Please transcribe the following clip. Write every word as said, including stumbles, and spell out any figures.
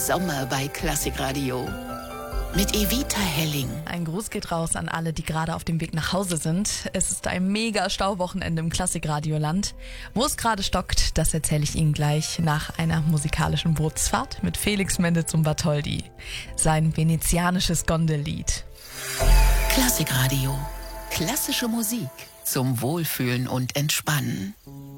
Sommer bei Klassikradio. Mit Evita Helling. Ein Gruß geht raus an alle, die gerade auf dem Weg nach Hause sind. Es ist ein mega Stauwochenende im Klassikradioland. Wo es gerade stockt, das erzähle ich Ihnen gleich nach einer musikalischen Bootsfahrt mit Felix Mendelssohn zum Bartholdy. Sein venezianisches Gondellied. Klassikradio. Klassische Musik zum Wohlfühlen und Entspannen.